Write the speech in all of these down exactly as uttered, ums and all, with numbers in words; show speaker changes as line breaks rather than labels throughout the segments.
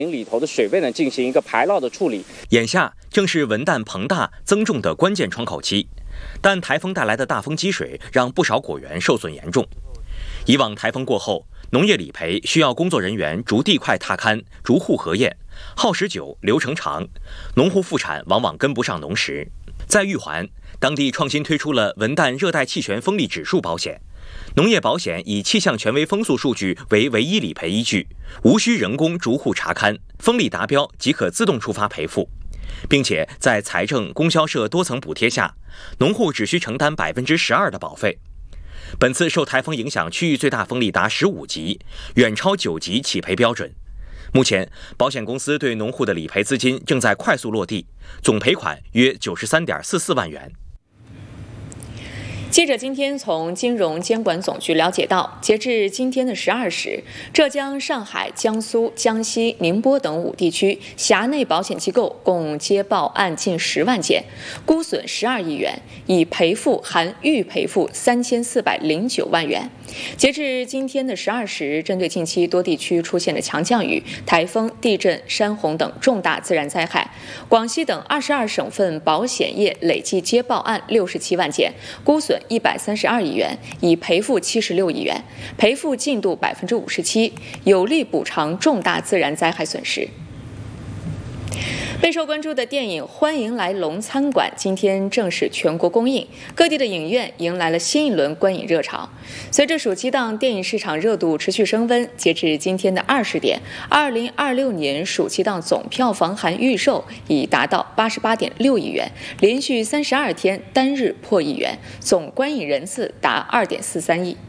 里头的水位呢进行一个排涝的处理。
眼下正是文旦膨大增重的关键窗口期，但台风带来的大风积水让不少果园受损严重。以往台风过后，农业理赔需要工作人员逐地块踏勘、逐户核验，耗时久，流程长，农户复产往往跟不上农时。在玉环，当地创新推出了文旦热带气旋风力指数保险。农业保险以气象权威风速数据为唯一理赔依据，无需人工逐户查勘，风力达标即可自动触发赔付，并且在财政、供销社多层补贴下，农户只需承担百分之十二的保费。本次受台风影响区域最大风力达十五级，远超九级起赔标准。目前，保险公司对农户的理赔资金正在快速落地，总赔款约九十三点四四万元。
记者今天从金融监管总局了解到，截至今天的十二时，浙江、上海、江苏、江西、宁波等五地区辖内保险机构共接报案近十万件，估损十二亿元，已赔付含预赔付三千四百零九万元。截至今天的十二时，针对近期多地区出现的强降雨、台风、地震、山洪等重大自然灾害，广西等二十二省份保险业累计接报案六十七万件，估损一百三十二亿元，已赔付七十六亿元，赔付进度百分之五十七，有力补偿重大自然灾害损失。备受关注的电影《欢迎来龙餐馆》今天正式全国公映，各地的影院迎来了新一轮观影热潮。随着暑期档电影市场热度持续升温，截至今天的二十点，二零二六年暑期档总票房含预售已达到八十八点六亿元，连续三十二天单日破亿元，总观影人次达二点四三亿。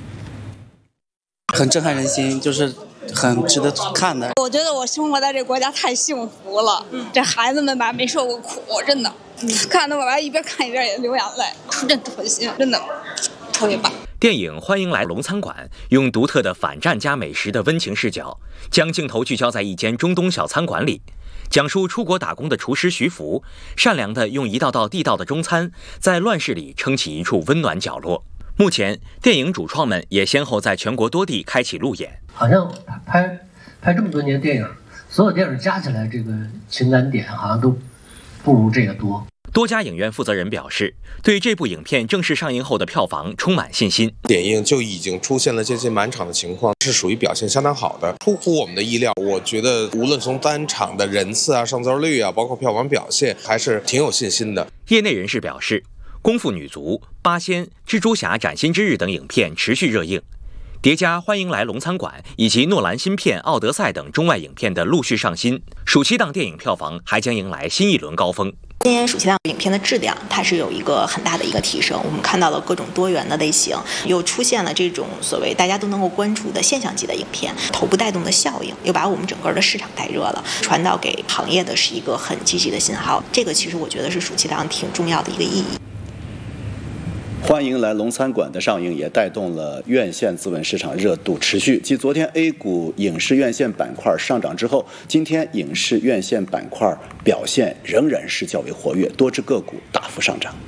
很震撼人心，就是很值得看的。
我觉得我生活在这个国家太幸福了，嗯、这孩子们吧没受过苦，真的，嗯、看得我吧一边看一边也流眼泪，真特心，真的特别棒。
电影《欢迎来龙餐馆》用独特的反战加美食的温情视角，将镜头聚焦在一间中东小餐馆里，讲述出国打工的厨师徐福善良地用一道道地道的中餐，在乱世里撑起一处温暖角落。目前，电影主创们也先后在全国多地开启路演。
好像拍拍这么多年电影，所有电影加起来，这个情感点好像都不如这个多。
多家影院负责人表示，对这部影片正式上映后的票房充满信心。
点映就已经出现了接近满场的情况，是属于表现相当好的，出乎我们的意料。我觉得无论从单场的人次啊、上座率啊，包括票房表现，还是挺有信心的。
业内人士表示，《功夫女足》、《八仙》、《蜘蛛侠：崭新之日》等影片持续热映，叠加《欢迎来龙餐馆》以及诺兰新片《奥德赛》等中外影片的陆续上新，暑期档电影票房还将迎来新一轮高峰。
今年暑期档影片的质量它是有一个很大的一个提升，我们看到了各种多元的类型，又出现了这种所谓大家都能够关注的现象级的影片，头部带动的效应又把我们整个的市场带热了，传导给行业的是一个很积极的信号。这个其实我觉得是暑期档挺重要的一个意义。
欢迎来龙餐馆的上映也带动了院线资本市场热度持续。继昨天 A 股影视院线板块上涨之后，今天影视院线板块表现仍然是较为活跃，多只个股大幅上涨。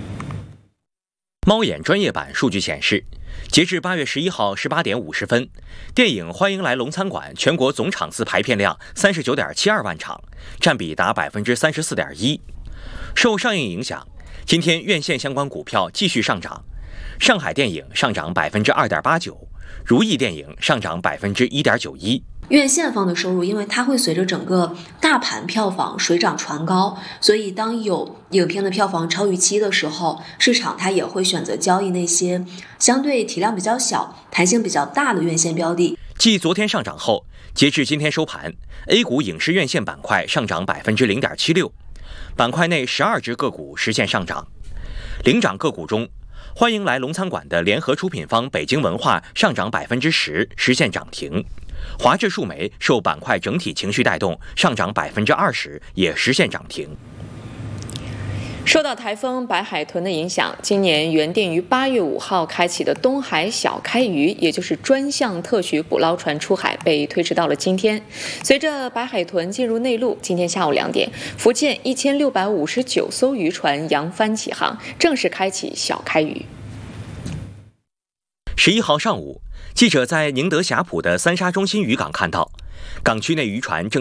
猫眼专业版数据显示，截至八月十一号十八点五十分，电影《欢迎来龙餐馆》全国总场次排片量三十九点七二万场，占比达百分之三十四点一。受上映影响，今天院线相关股票继续上涨，上海电影上涨百分之二点八九，如意电影上涨百分之一点九一。
院线方的收入，因为它会随着整个大盘票房水涨船高，所以当有影片的票房超预期的时候，市场它也会选择交易那些相对体量比较小、弹性比较大的院线标的。
继昨天上涨后，截至今天收盘 ，A 股影视院线板块上涨百分之零点七六。板块内十二只个股实现上涨，领涨个股中，欢迎来龙餐馆的联合出品方北京文化上涨百分之十，实现涨停；华智数媒受板块整体情绪带动，上涨百分之二十，也实现涨停。
受到台风白海豚的影响，今年原定于八月五号开启的东海小开渔，也就是专项特许捕捞船出海，被推迟到了今天。随着白海豚进入内陆，今天下午两点，福建一千六百五十九艘渔船扬帆起航，正式开启小开渔。
十一号上午，记者在宁德霞浦的三沙中心渔港看到， 港区内渔船正